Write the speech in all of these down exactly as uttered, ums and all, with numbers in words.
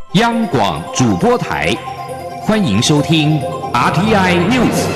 央广主播台，欢迎收听 R T I News。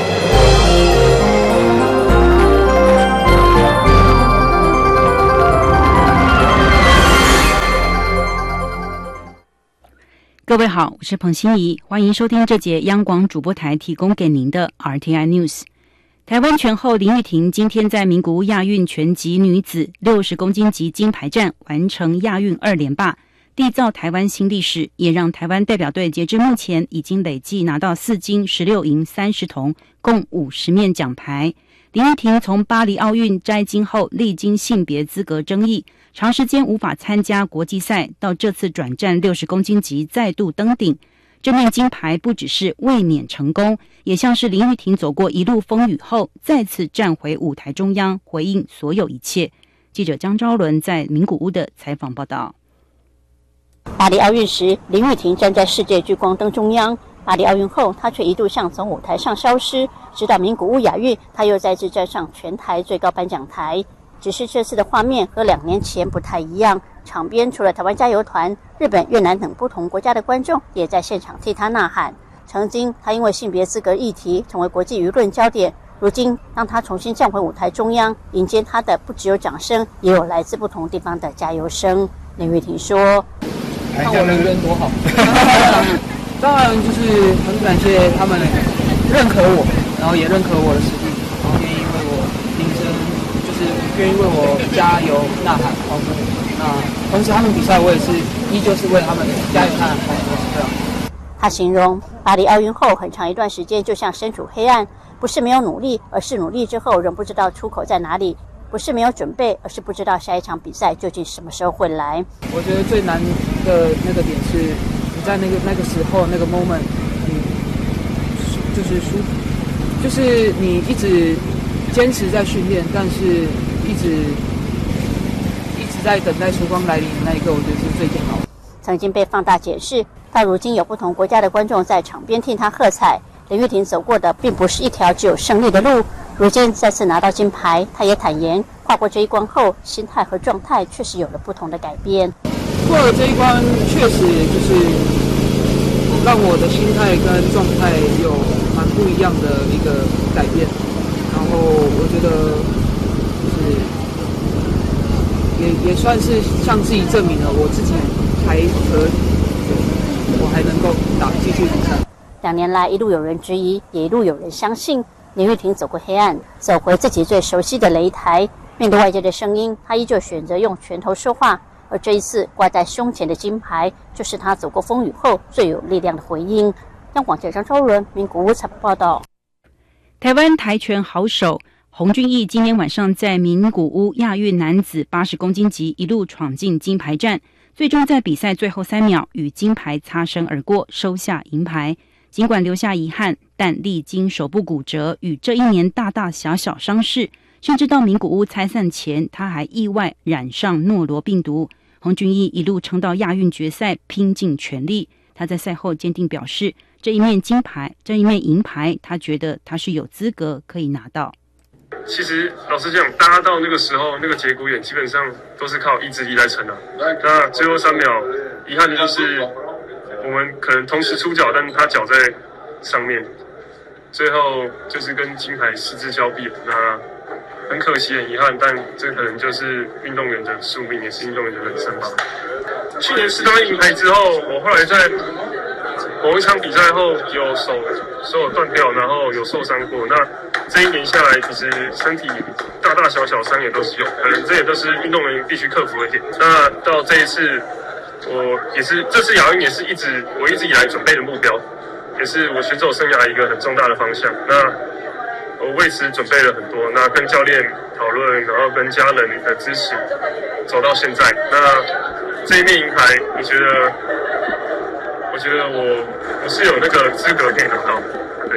各位好，我是彭欣怡，欢迎收听这节央广主播台提供给您的 R T I News。台湾拳后林玉婷今天在名古屋亚运拳击女子六十公斤级金牌战完成亚运二连霸，缔造台湾新历史，也让台湾代表队截至目前已经累计拿到四金、十六银、三十铜，共五十面奖牌。林玉婷从巴黎奥运摘金后，历经性别资格争议，长时间无法参加国际赛，到这次转战六十公斤级再度登顶。这面金牌不只是卫冕成功，也像是林玉婷走过一路风雨后，再次站回舞台中央，回应所有一切。记者张昭伦在名古屋的采访报道。 巴黎奥运时，林玉婷站在世界聚光灯中央。巴黎奥运后，她却一度想从舞台上消失。直到名古屋亚运，她又再次站上全台最高颁奖台。只是这次的画面和两年前不太一样，场边除了台湾加油团、日本、越南等不同国家的观众也在现场替她呐喊。曾经，她因为性别资格议题成为国际舆论焦点。如今，当她重新站回舞台中央，迎接她的不只有掌声，也有来自不同地方的加油声。林玉婷说：“ 看我人缘多好，当然就是很感谢他们认可我，然后也认可我的实力，然后愿意为我挺身，就是愿意为我加油呐喊欢呼。那同时他们比赛，我也是依旧是为他们加油呐喊欢呼，这样。” 他形容巴黎奥运后很长一段时间就像身处黑暗，不是没有努力，而是努力之后仍不知道出口在哪里。不是没有准备，而是不知道下一场比赛究竟什么时候会来。 我觉得最难的那个点是，你在那个那个时候那个 moment， 你就是输，就是你一直坚持在训练，但是一直一直在等待曙光来临的那一个，我觉得是最煎熬的。 曾经被放大检视，到如今有不同国家的观众在场边替他喝彩。林玉婷走过的并不是一条只有胜利的路。如今再次拿到金牌，他也坦言，跨过这一关后，心态和状态确实有了不同的改变。 过了这一关，确实就是让我的心态跟状态有蛮不一样的一个改变。然后我觉得，就是也也算是向自己证明了我自己还可以，我还能够打继续比赛。 两年来，一路有人质疑，也一路有人相信。林玉婷走过黑暗，走回自己最熟悉的擂台。面对外界的声音，她依旧选择用拳头说话。而这一次挂在胸前的金牌，就是她走过风雨后最有力量的回应。央广记者张昭伦名古屋采访报道。 台湾跆拳好手洪俊义今天晚上在名古屋亚运男子八十公斤级一路闯进金牌战，最终在比赛最后三秒与金牌擦身而过，收下银牌。尽管留下遗憾，但历经手部骨折与这一年大大小小伤势，甚至到名古屋参赛前，他还意外染上诺罗病毒。洪俊义一路撑到亚运决赛，拼尽全力。他在赛后坚定表示，这一面金牌，这一面银牌，他觉得他是有资格可以拿到。 其实老实讲，大家到那个时候，那个节骨眼基本上都是靠意志力来撑的。那最后三秒，遗憾的就是我们可能同时出脚，但他脚在上面，最后就是跟金牌失之交臂了。那很可惜，很遗憾，但这可能就是运动员的宿命，也是运动员的人生吧。去年四张银牌之后，我后来在某一场比赛后有手手有断掉，然后有受伤过。那这一年下来，其实身体大大小小伤也都是有，可能这也都是运动员必须克服的点。那到这一次。我也是这次亚运也是一直我一直以来准备的目标，也是我选手生涯一个很重大的方向。那我为此准备了很多，那跟教练讨论，然后跟家人的支持，走到现在。那这一面银牌，我觉得，我觉得我我是有那个资格可以拿到的。对。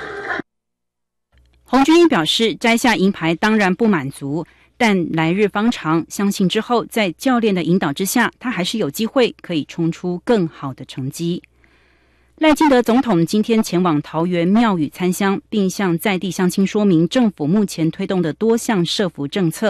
洪俊义表示，摘下银牌当然不满足。但来日方长，相信之后在教练的引导之下，他还是有机会可以冲出更好的成绩。赖清德总统今天前往桃园庙宇参香，并向在地乡亲说明政府目前推动的多项社福政策。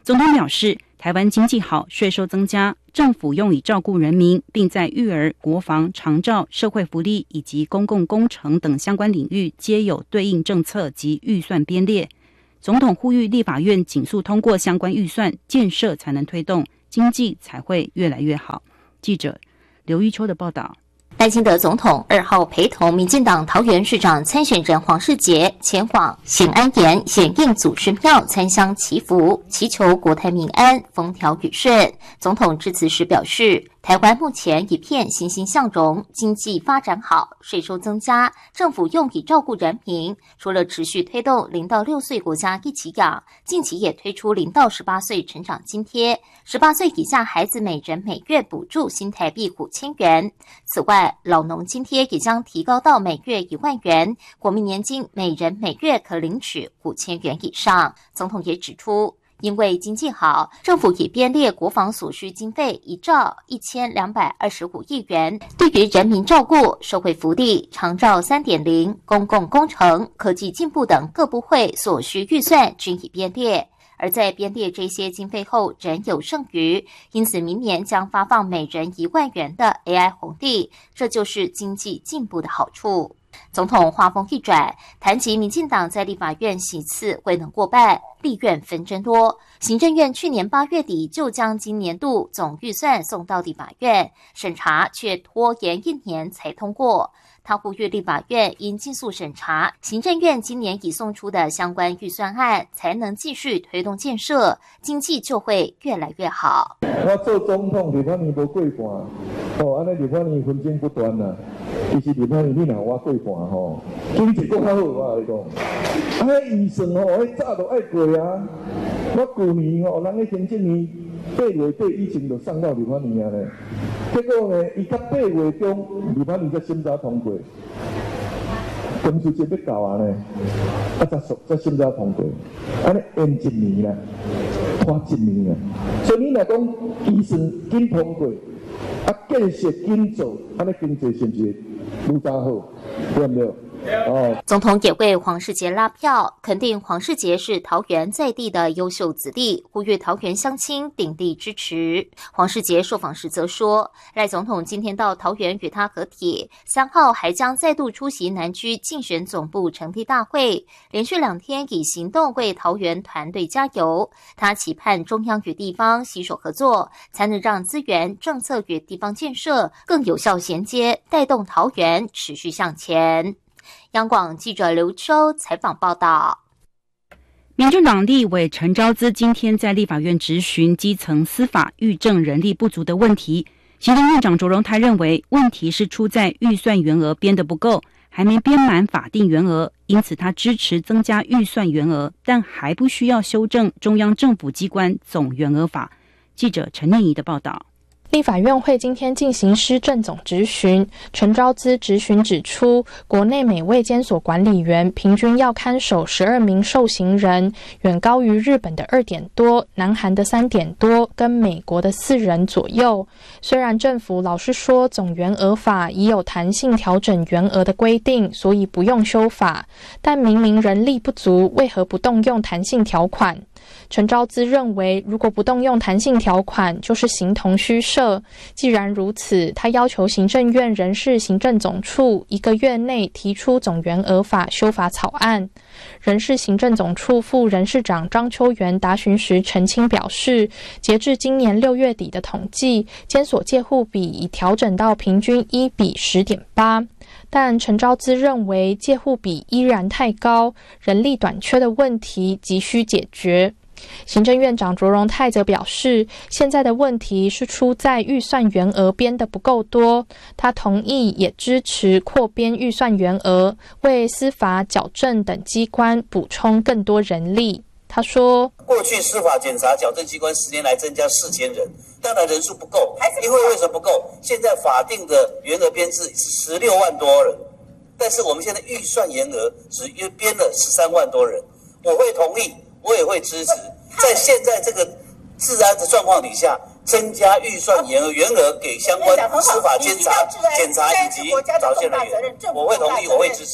总统表示，台湾经济好，税收增加，政府用以照顾人民，并在育儿、国防、长照、社会福利以及公共工程等相关领域皆有对应政策及预算编列。总统呼吁立法院紧速通过相关预算，建设才能推动，经济才会越来越好。记者刘玉秋的报道。 赖清德总统二号陪同民进党桃园市长参选人黄世杰前往显安岩显应祖师庙参香祈福，祈求国泰民安、风调雨顺。总统致辞时表示，台湾目前一片欣欣向荣，经济发展好，税收增加，政府用以照顾人民。除了持续推动零到六岁国家一起养，近期也推出零到十八岁成长津贴，十八岁以下孩子每人每月补助新台币五千元。此外，老农津贴也将提高到每月一万元，国民年金每人每月可领取五千元以上。总统也指出，因为经济好，政府已编列国防所需经费一兆一千两百二十五亿元，对于人民照顾、社会福利、长照 三点零、公共工程、科技进步等各部会所需预算均已编列。而在编列这些经费后仍有剩余，因此明年将发放每人一万元的 A I 红利，这就是经济进步的好处。总统话锋一转，谈及民进党在立法院席次未能过半，立院纷争多，行政院去年八月底就将今年度总预算送到立法院审查，却拖延一年才通过。他呼吁立法院应尽速审查行政院今年已送出的相关预算案，才能继续推动建设，经济就会越来越好。 我做总统，立法院无过半，哦，安尼立法院纷争不断啦。其实立法院你若我过半吼，经济更较好，我跟你讲。啊，迄预算吼，迄早就爱过啊。我旧年吼，人迄行政年八月底以前就送到立法院啊咧。结果呢，伊到八月中，立法院才审查通过，工时节要到啊呢，啊才才审查通过，安尼延一年啦，拖一年啦。所以你若讲预算紧通过，啊建设紧做，安尼经济是不是愈早好？对不对？哦， 总统也为黄世杰拉票，肯定黄世杰是桃园在地的优秀子弟，呼吁桃园乡亲鼎力支持。黄世杰受访时则说，赖总统今天到桃园与他合体，三号还将再度出席南区竞选总部成立大会，连续两天以行动为桃园团队加油。他期盼中央与地方携手合作，才能让资源、政策与地方建设更有效衔接，带动桃园持续向前。央广记者刘秋采访报道。 民进党立委陈昭姿今天在立法院质询基层司法预政人力不足的问题。行政院长卓荣泰认为，问题是出在预算员额编得不够，还没编满法定员额，因此他支持增加预算员额，但还不需要修正中央政府机关总员额法。记者陈念怡的报道。 立法院会今天进行施政总质询，陈昭姿质询指出，国内每位监所管理员平均要看守十二名受刑人，远高于日本的二点多、南韩的三点多，跟美国的四人左右。虽然政府老是说总员额法已有弹性调整员额的规定，所以不用修法，但明明人力不足，为何不动用弹性条款？陈昭姿认为，如果不动用弹性条款，就是形同虚设。既然如此，他要求行政院人事行政总处一个月内提出总员额法修法草案。人事行政总处副人事长张秋元答询时澄清表示，截至今年六月底的统计，监所介护比已调整到平均一比 十点八。但陈昭姿认为介护比依然太高，人力短缺的问题急需解决。行政院长卓荣泰则表示，现在的问题是出在预算员额编得不够多，他同意也支持扩编预算员额，为司法、矫正等机关补充更多人力。他说， 过去司法、检察、矫正机关十年来增加四千人，当然人数不够，因为为什么不够？现在法定的员额编制是十六万多人，但是我们现在预算员额只编了十三万多人，我会同意，我也会支持，在现在这个治安的状况底下，增加预算员额员额给相关司法、监察、检察以及找线人员，我会同意，我会支持。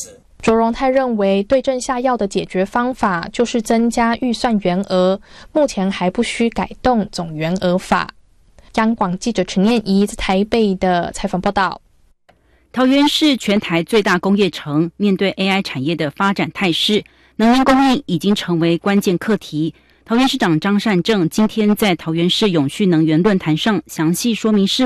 卓荣泰认为，对症下药的解决方法就是增加预算员额，目前还不需改动总员额法。央广记者陈念怡在台北的采访报道。 桃园是全台最大工业城，面对 A I 产业的发展态势，能源供应已经成为关键课题。桃园市长张善政今天在桃园市永续能源论坛上详细说明市